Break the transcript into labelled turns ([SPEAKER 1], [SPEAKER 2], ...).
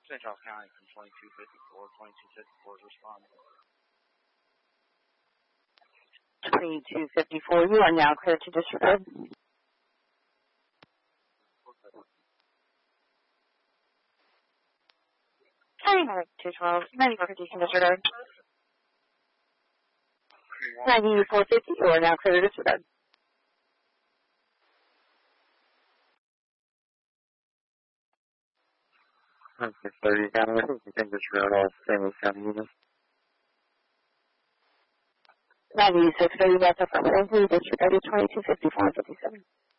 [SPEAKER 1] St. Charles County from 2254. 2254 is responding.
[SPEAKER 2] 2254, you are now cleared to disregard. County 212, 9450 disregard. 9450, you are now cleared to disregard.
[SPEAKER 3] Okay, 30 County, you can disregard all St. Louis County units.
[SPEAKER 2] 9630, that's affirmative. We disregarded 2254 and 57.